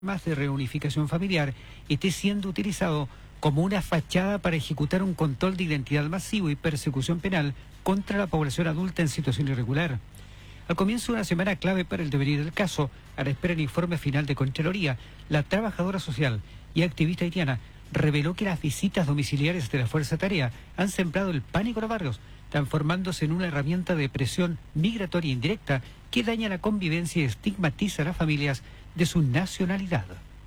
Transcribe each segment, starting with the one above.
más de reunificación familiar esté siendo utilizado como una fachada para ejecutar un control de identidad masivo y persecución penal contra la población adulta en situación irregular. Al comienzo de una semana clave para el devenir del caso, a la espera del informe final de Contraloría, la trabajadora social y activista haitiana reveló que las visitas domiciliares de la Fuerza Tarea han sembrado el pánico en los barrios, transformándose en una herramienta de presión migratoria indirecta que daña la convivencia y estigmatiza a las familias de su nacionalidad.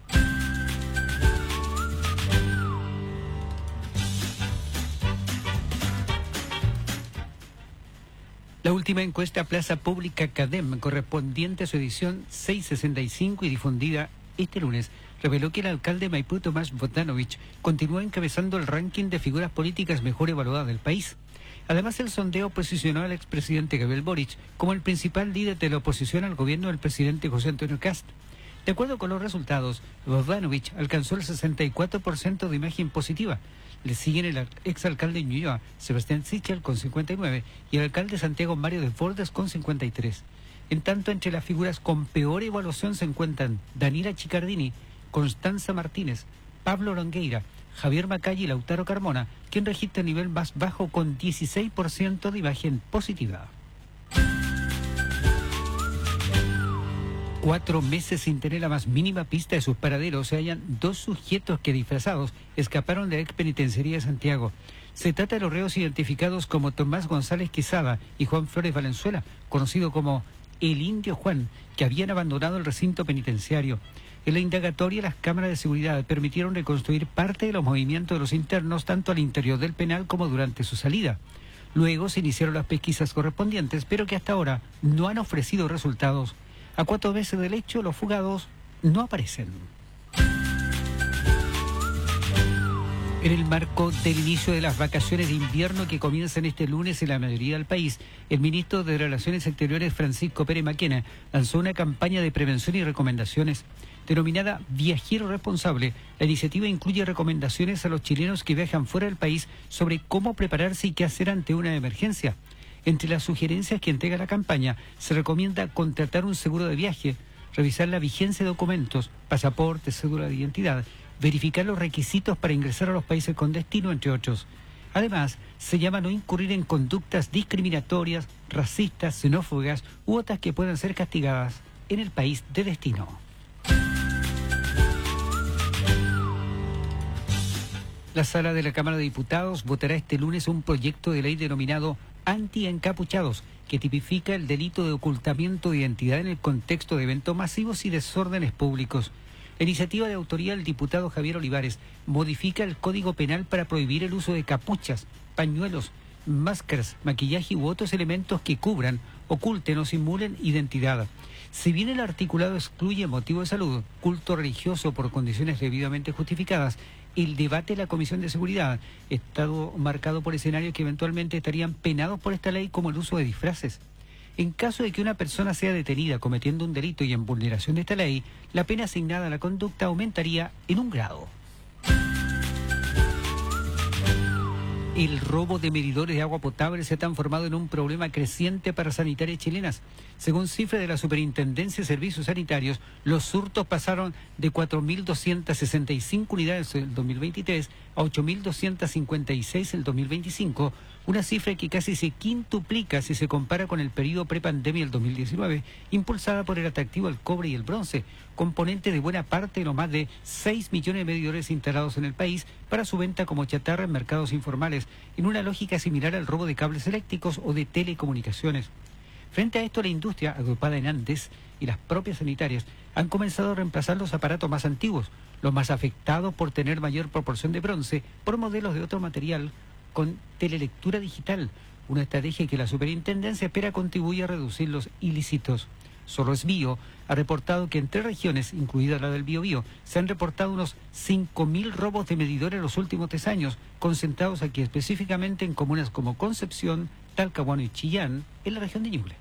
La última encuesta Plaza Pública CADEM, correspondiente a su edición 665 y difundida este lunes, reveló que el alcalde de Maipú, Tomás Bogdanovich, continúa encabezando el ranking de figuras políticas mejor evaluadas del país. Además, el sondeo posicionó al expresidente Gabriel Boric como el principal líder de la oposición al gobierno del presidente José Antonio Kast. De acuerdo con los resultados, Bogdanovich alcanzó el 64% de imagen positiva. Le siguen el exalcalde de Ñuñoa, Sebastián Sichel, con 59, y el alcalde de Santiago, Mario Desbordes, con 53. En tanto, entre las figuras con peor evaluación se encuentran Daniela Chicardini, Constanza Martínez, Pablo Longueira, Javier Macay y Lautaro Carmona, quien registra el nivel más bajo con 16% de imagen positiva. 4 meses sin tener la más mínima pista de sus paraderos, se hallan 2 sujetos que, disfrazados, escaparon de la expenitenciaría de Santiago. Se trata de los reos identificados como Tomás González Quesada y Juan Flores Valenzuela, conocido como el Indio Juan, que habían abandonado el recinto penitenciario. En la indagatoria, las cámaras de seguridad permitieron reconstruir parte de los movimientos de los internos, tanto al interior del penal como durante su salida. Luego se iniciaron las pesquisas correspondientes, pero que hasta ahora no han ofrecido resultados. A 4 meses del hecho, los fugados no aparecen. En el marco del inicio de las vacaciones de invierno que comienzan este lunes en la mayoría del país, el ministro de Relaciones Exteriores, Francisco Pérez Maquena, lanzó una campaña de prevención y recomendaciones. Denominada Viajero Responsable, la iniciativa incluye recomendaciones a los chilenos que viajan fuera del país sobre cómo prepararse y qué hacer ante una emergencia. Entre las sugerencias que entrega la campaña, se recomienda contratar un seguro de viaje, revisar la vigencia de documentos, pasaporte, cédula de identidad, verificar los requisitos para ingresar a los países con destino, entre otros. Además, se llama a no incurrir en conductas discriminatorias, racistas, xenófobas u otras que puedan ser castigadas en el país de destino. La sala de la Cámara de Diputados votará este lunes un proyecto de ley denominado anti-encapuchados, que tipifica el delito de ocultamiento de identidad en el contexto de eventos masivos y desórdenes públicos. La iniciativa de autoría del diputado Javier Olivares modifica el Código Penal para prohibir el uso de capuchas, pañuelos, máscaras, maquillaje u otros elementos que cubran, oculten o simulen identidad. Si bien el articulado excluye motivo de salud, culto religioso por condiciones debidamente justificadas, el debate de la Comisión de Seguridad ha estado marcado por escenarios que eventualmente estarían penados por esta ley, como el uso de disfraces. En caso de que una persona sea detenida cometiendo un delito y en vulneración de esta ley, la pena asignada a la conducta aumentaría en 1 grado. El robo de medidores de agua potable se ha transformado en un problema creciente para sanitarias chilenas. Según cifras de la Superintendencia de Servicios Sanitarios, los hurtos pasaron de 4.265 unidades en el 2023 a 8.256 en el 2025, una cifra que casi se quintuplica si se compara con el periodo prepandemia del 2019, impulsada por el atractivo al cobre y el bronce, componente de buena parte de los más de 6 millones de medidores instalados en el país para su venta como chatarra en mercados informales, en una lógica similar al robo de cables eléctricos o de telecomunicaciones. Frente a esto, la industria, agrupada en Andes, y las propias sanitarias han comenzado a reemplazar los aparatos más antiguos, los más afectados por tener mayor proporción de bronce, por modelos de otro material con telelectura digital, una estrategia que la Superintendencia espera contribuye a reducir los ilícitos. Sorosbio ha reportado que en 3 regiones, incluida la del Biobío, se han reportado unos 5.000 robos de medidores en los últimos 3 años, concentrados aquí específicamente en comunas como Concepción, Talcahuano y Chillán, en la región de Ñuble.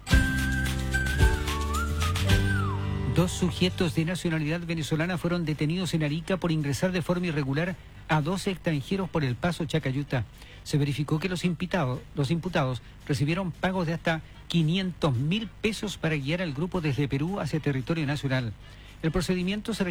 2 sujetos de nacionalidad venezolana fueron detenidos en Arica por ingresar de forma irregular a 12 extranjeros por el paso Chacayuta. Se verificó que los imputados recibieron pagos de hasta 500.000 pesos para guiar al grupo desde Perú hacia territorio nacional. El procedimiento se